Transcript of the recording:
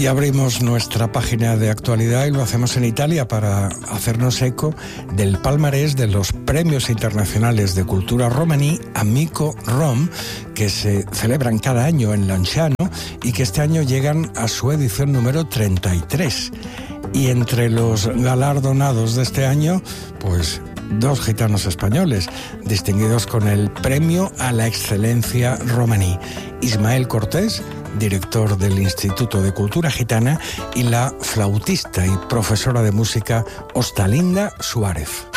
Y abrimos nuestra página de actualidad y lo hacemos en Italia para hacernos eco del palmarés de los Premios Internacionales de Cultura Romaní Amico Rom, que se celebran cada año en Lanciano y que este año llegan a su edición número 33. Y entre los galardonados de este año, pues 2 gitanos españoles, distinguidos con el Premio a la Excelencia Romaní: Ismael Cortés, director del Instituto de Cultura Gitana, y la flautista y profesora de música Ostalinda Suárez.